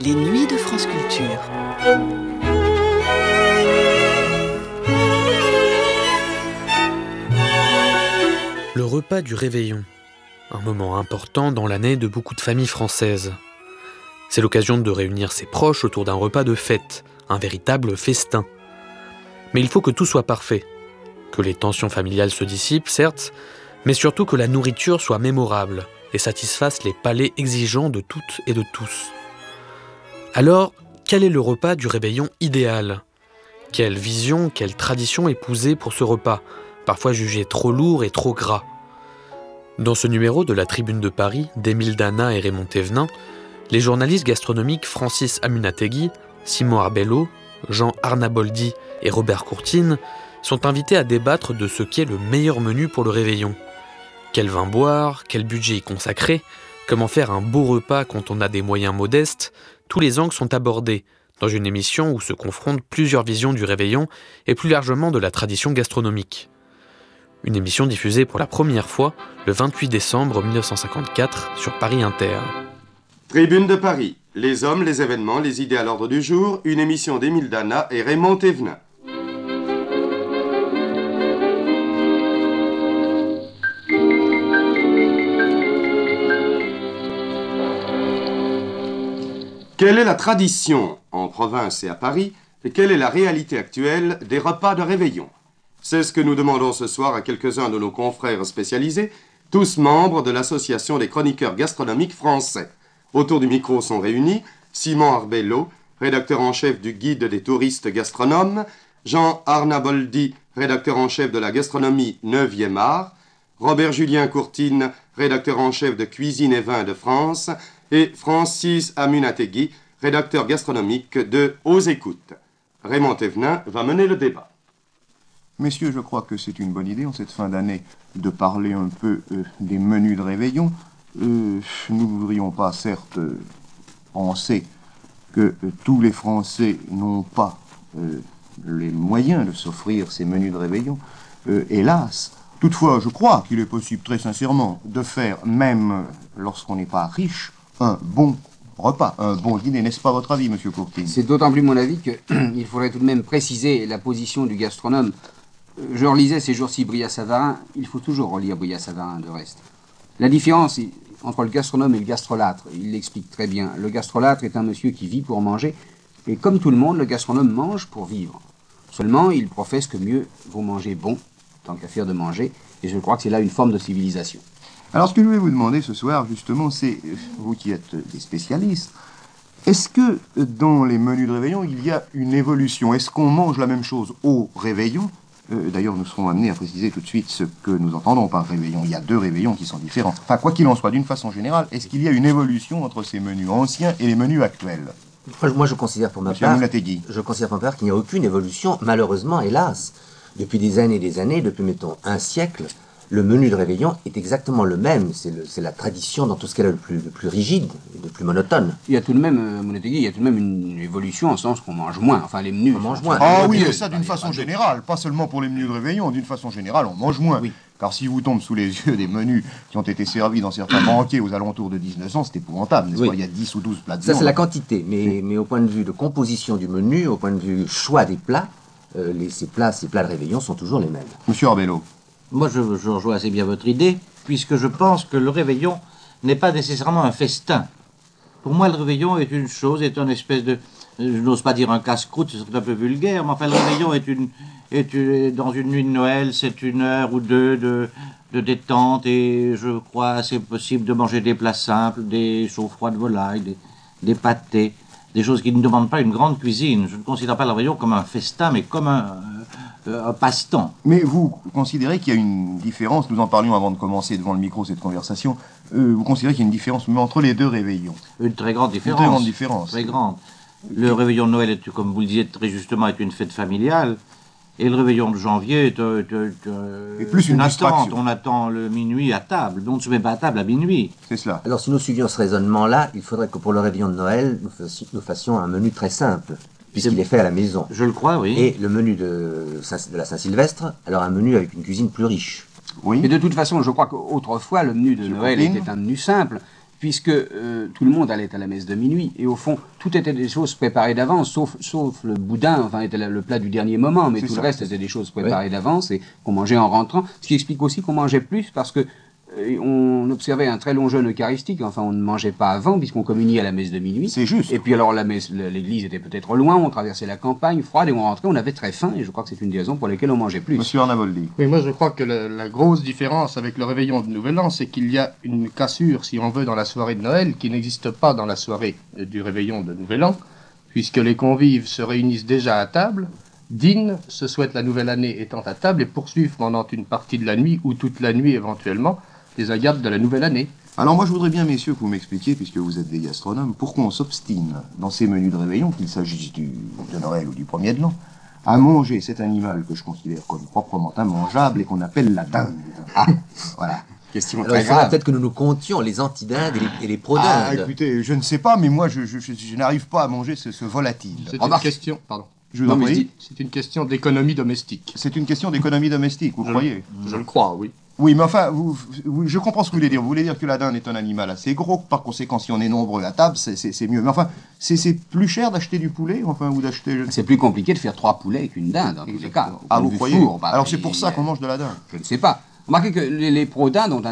Les nuits de France Culture. Le repas du réveillon, un moment important dans l'année de beaucoup de familles françaises. C'est l'occasion de réunir ses proches autour d'un repas de fête, un véritable festin. Mais il faut que tout soit parfait, que les tensions familiales se dissipent, certes, mais surtout que la nourriture soit mémorable et satisfasse les palais exigeants de toutes et de tous. Alors, quel est le repas du réveillon idéal ? Quelle vision, quelle tradition épouser pour ce repas, parfois jugé trop lourd et trop gras ? Dans ce numéro de la Tribune de Paris, d'Émile Dana et Raymond Thévenin, les journalistes gastronomiques Francis Amunategui, Simon Arbello, Jean Arnaboldi et Robert Courtine sont invités à débattre de ce qu'est le meilleur menu pour le réveillon. Quel vin boire, quel budget y consacrer, comment faire un beau repas quand on a des moyens modestes, tous les angles sont abordés dans une émission où se confrontent plusieurs visions du réveillon et plus largement de la tradition gastronomique. Une émission diffusée pour la première fois le 28 décembre 1954 sur Paris Inter. Tribune de Paris, les hommes, les événements, les idées à l'ordre du jour, une émission d'Émile Dana et Raymond Thévenin. Quelle est la tradition en province et à Paris et quelle est la réalité actuelle des repas de réveillon? C'est ce que nous demandons ce soir à quelques-uns de nos confrères spécialisés, tous membres de l'Association des chroniqueurs gastronomiques français. Autour du micro sont réunis Simon Arbello, rédacteur en chef du Guide des touristes gastronomes, Jean Arnaboldi, rédacteur en chef de la gastronomie 9e art, Robert-Julien Courtine, rédacteur en chef de Cuisine et Vins de France, et Francis Amunategui, rédacteur gastronomique de Aux Écoutes. Raymond Thévenin va mener le débat. Messieurs, je crois que c'est une bonne idée en cette fin d'année de parler un peu des menus de réveillon. Nous ne voudrions pas, certes, penser que tous les Français n'ont pas les moyens de s'offrir ces menus de réveillon. Hélas, toutefois, je crois qu'il est possible, très sincèrement, de faire, même lorsqu'on n'est pas riche, un bon repas, un bon dîner. N'est-ce pas votre avis, monsieur Courtine? C'est d'autant plus mon avis qu'il faudrait tout de même préciser la position du gastronome. Je relisais ces jours-ci Brillat-Savarin. Il faut toujours relire Brillat-Savarin, de reste. La différence entre le gastronome et le gastrolâtre, il l'explique très bien. Le gastrolâtre est un monsieur qui vit pour manger, et comme tout le monde, le gastronome mange pour vivre. Seulement, il professe que mieux vaut manger bon, tant qu'à faire de manger, et je crois que c'est là une forme de civilisation. Alors, ce que je voulais vous demander ce soir, justement, c'est, vous qui êtes des spécialistes, est-ce que dans les menus de réveillon, il y a une évolution? Est-ce qu'on mange la même chose au réveillon? D'ailleurs, nous serons amenés à préciser tout de suite ce que nous entendons par réveillon. Il y a deux réveillons qui sont différents. Enfin, quoi qu'il en soit, d'une façon générale, est-ce qu'il y a une évolution entre ces menus anciens et les menus actuels? Moi, je considère pour ma part qu'il n'y a aucune évolution, malheureusement, hélas. Depuis des années, depuis, mettons, un siècle, le menu de réveillon est exactement le même. C'est la tradition dans tout ce qu'elle a le plus rigide et le plus monotone. Il y a tout de même, il y a tout de même une évolution en sens qu'on mange moins. Enfin, les menus... On mange moins. Ah oui, et ça d'une façon générale. Pas seulement pour les menus de réveillon, d'une façon générale, on mange moins. Oui. Car si vous tombez sous les yeux des menus qui ont été servis dans certains banquets aux alentours de 1900, c'est épouvantable, n'est-ce pas? Il y a 10 ou 12 plats de viande. Ça, c'est la quantité. Mais au point de vue de composition du menu, au point de vue choix des plats, ces plats de réveillon sont toujours les mêmes. Monsieur Arbello. Moi, je rejoins assez bien votre idée, puisque je pense que le réveillon n'est pas nécessairement un festin. Pour moi, le réveillon est une chose, est une espèce de... Je n'ose pas dire un casse-croûte, ce serait un peu vulgaire, mais enfin, le réveillon dans une nuit de Noël, c'est une heure ou deux de détente, et je crois c'est possible de manger des plats simples, des chaufroids de volaille, des pâtés, des choses qui ne demandent pas une grande cuisine. Je ne considère pas le réveillon comme un festin, mais comme un passe-temps. Mais vous considérez qu'il y a une différence, nous en parlions avant de commencer devant le micro cette conversation, vous considérez qu'il y a une différence même entre les deux réveillons? Une très grande différence. Une très grande différence. Très grande. Le réveillon de Noël, comme vous le disiez très justement, est une fête familiale, et le réveillon de janvier est plus une attente. On attend le minuit à table, mais on ne se met pas à table à minuit. C'est cela. Alors, si nous suivions ce raisonnement-là, il faudrait que pour le réveillon de Noël, nous fassions un menu très simple, puisqu'il est fait à la maison. Je le crois, oui. Et le menu de la Saint-Sylvestre, alors un menu avec une cuisine plus riche. Oui. Mais de toute façon, je crois qu'autrefois, le menu de Noël était un menu simple. puisque tout le monde allait à la messe de minuit, et au fond, tout était des choses préparées d'avance, sauf le boudin, enfin, était le plat du dernier moment, mais tout le reste était des choses préparées d'avance, et qu'on mangeait en rentrant, ce qui explique aussi qu'on mangeait plus, parce que on observait un très long jeûne eucharistique, enfin on ne mangeait pas avant puisqu'on communiait à la messe de minuit. C'est juste. Et puis alors l'église était peut-être loin, on traversait la campagne froide et on rentrait, on avait très faim et je crois que c'est une des raisons pour lesquelles on mangeait plus. Monsieur Arnaboldi. Oui, moi je crois que la grosse différence avec le réveillon de Nouvel An, c'est qu'il y a une cassure, si on veut, dans la soirée de Noël qui n'existe pas dans la soirée du réveillon de Nouvel An, puisque les convives se réunissent déjà à table, dînent, se souhaitent la nouvelle année étant à table et poursuivent pendant une partie de la nuit ou toute la nuit éventuellement les agates de la nouvelle année. Alors moi je voudrais bien, messieurs, que vous m'expliquiez, puisque vous êtes des gastronomes, pourquoi on s'obstine dans ces menus de réveillon, qu'il s'agisse de Noël ou du premier de l'an, à manger cet animal que je considère comme proprement immangeable et qu'on appelle la dinde. Ah, voilà. Question Alors, très il faudrait grave. peut-être que nous nous comptions les antidindes et les pro-dindes. Ah, écoutez, je ne sais pas, mais moi je n'arrive pas à manger ce volatile. C'est Remarque. une question, pardon. Je vous en mais je prie. dis- C'est une question d'économie domestique. C'est une question d'économie domestique, vous croyez? Je le crois, oui. Oui, mais enfin, je comprends ce que vous voulez dire. Vous voulez dire que la dinde est un animal assez gros, par conséquent, si on est nombreux à table, c'est mieux. Mais enfin, c'est plus cher d'acheter du poulet, enfin, ou d'acheter... C'est plus compliqué de faire 3 poulets avec une dinde, en tous les cas. Au Ah, point de vous vue croyez? four, bah, Alors c'est pour ça qu'on mange de la dinde. Je ne sais pas. Remarquez que les pro-dindes ont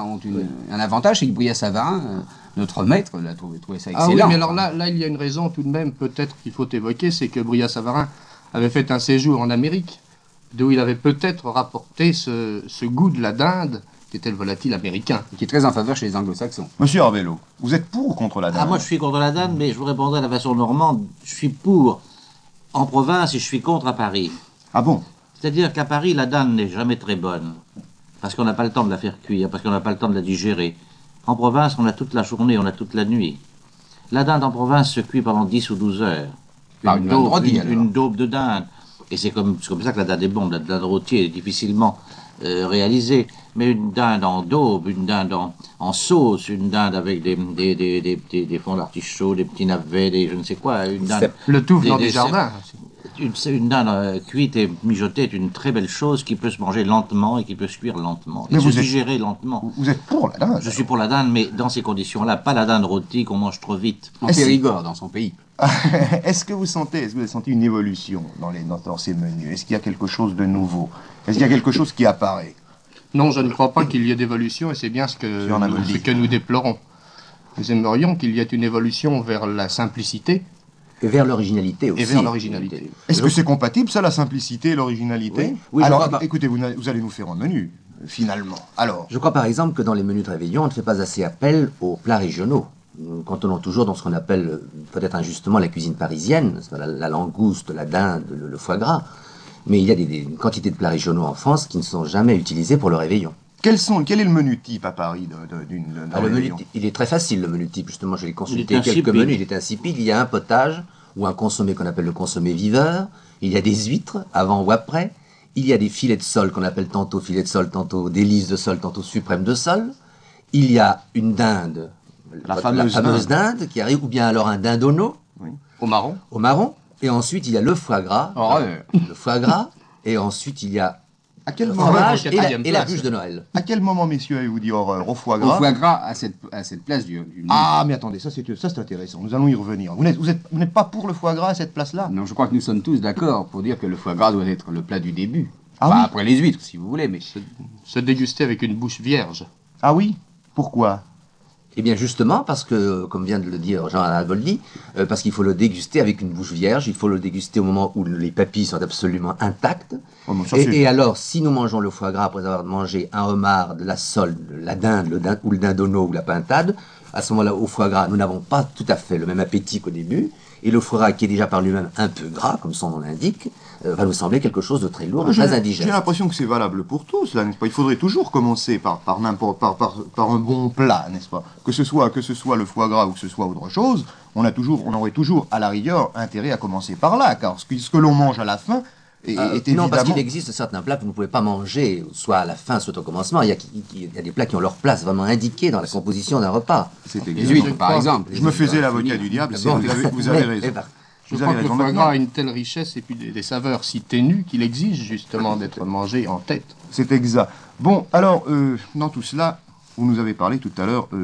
un avantage, c'est que Brillat-Savarin, notre maître, a trouvé ça excellent. Ah oui, mais alors là, il y a une raison tout de même, peut-être qu'il faut évoquer, c'est que Brillat-Savarin avait fait un séjour en Amérique, d'où il avait peut-être rapporté ce goût de la dinde, qui était le volatile américain. Qui est très en faveur chez les anglo-saxons. Monsieur Arvello, vous êtes pour ou contre la dinde? Ah, moi, je suis contre la dinde, mais je vous répondrai de la façon normande. Je suis pour en province et je suis contre à Paris. Ah bon? C'est-à-dire qu'à Paris, la dinde n'est jamais très bonne. Parce qu'on n'a pas le temps de la faire cuire, parce qu'on n'a pas le temps de la digérer. En province, on a toute la journée, on a toute la nuit. La dinde en province se cuit pendant 10 ou 12 heures. Par une dinde rôtie, alors. Une daube de dinde. Et c'est comme ça que la dinde est bonne. La dinde rôtie est difficilement réalisée. Mais une dinde en daube, une dinde en sauce, une dinde avec des fonds d'artichaut, des petits navets, des je ne sais quoi. Une dinde, Le tout venant des- du jardin. une dinde cuite et mijotée est une très belle chose qui peut se manger lentement et qui peut se cuire lentement. Mais Et se vous êtes- digérer lentement. Vous êtes pour la dinde? Je suis pour la dinde, mais dans ces conditions-là, pas la dinde rôtie qu'on mange trop vite. En Périgord, dans son pays. Est-ce que vous avez senti une évolution dans ces menus? Est-ce qu'il y a quelque chose de nouveau? Est-ce qu'il y a quelque chose qui apparaît? Non, je ne crois pas qu'il y ait d'évolution, et c'est bien ce que nous déplorons. Nous aimerions qu'il y ait une évolution vers la simplicité Et vers l'originalité aussi. et vers l'originalité. Est-ce que c'est compatible, ça, la simplicité et l'originalité? Oui. Oui, je alors, crois pas. écoutez, vous allez nous faire un menu, finalement. Alors, Je crois par exemple que dans les menus de réveillon, on ne fait pas assez appel aux plats régionaux. Nous cantonnons toujours dans ce qu'on appelle, peut-être injustement, la cuisine parisienne, c'est la langouste, la dinde, le foie gras. Mais il y a une quantité de plats régionaux en France qui ne sont jamais utilisés pour le réveillon. quel est le menu type à Paris d'un Ah, le menu, réveillon? il est très facile, le menu type. Justement, je l'ai consulté Il est quelques insipide. menus, il est insipide. Il y a un potage ou un consommé qu'on appelle le consommé viveur. Il y a des huîtres, avant ou après. Il y a des filets de sol qu'on appelle tantôt filets de sol, tantôt délices de sol, tantôt suprême de sol. Il y a une dinde, La fameuse dinde qui arrive, ou bien alors un dindono Au marron. au marron. Et ensuite, il y a le foie gras. Le foie gras. Et ensuite, il y a À quel le moment, fromage et quatrième la place. bûche de Noël. à quel moment, messieurs, avez-vous dit horreur? Au foie Au gras? foie gras, à cette place du menu. Ah, mais attendez, ça c'est intéressant. Nous allons y revenir. Vous n'êtes pas pour le foie gras à cette place-là? Non, je crois que nous sommes tous d'accord pour dire que le foie gras doit être le plat du début. Ah Enfin, oui après les huîtres, si vous voulez, mais Se déguster avec une bouche vierge. Ah oui? Pourquoi? Eh bien justement, parce que, comme vient de le dire Jean Arnaboldi, parce qu'il faut le déguster avec une bouche vierge, il faut le déguster au moment où les papilles sont absolument intactes. Oh, mais ça, c'est- Et alors, si nous mangeons le foie gras après avoir mangé un homard, de la sole, de la dinde, ou le dindono ou la pintade, à ce moment-là, au foie gras, nous n'avons pas tout à fait le même appétit qu'au début, et le foie gras, qui est déjà par lui-même un peu gras, comme son nom l'indique, va nous sembler quelque chose de très lourd, de très J'ai indigeste. l'impression que c'est valable pour tous, là, n'est-ce pas? Il faudrait toujours commencer par un bon plat, n'est-ce pas? Que ce soit le foie gras ou que ce soit autre chose, on aurait toujours, à la rigueur, intérêt à commencer par là, car ce que l'on mange à la fin est Non, évidemment... parce qu'il existe certains plats que vous ne pouvez pas manger, soit à la fin, soit au commencement. Il y a des plats qui ont leur place vraiment indiquée dans la composition d'un repas. C'est les exact. huîtres, par exemple. Je me faisais l'avocat du diable, Bon, vous avez mais- raison. eh ben, Je Vous crois avez que le raison foie maintenant. gras a une telle richesse et puis des saveurs si ténues qu'il exige justement d'être mangé en tête. C'est exact. Bon, alors, dans tout cela, vous nous avez parlé tout à l'heure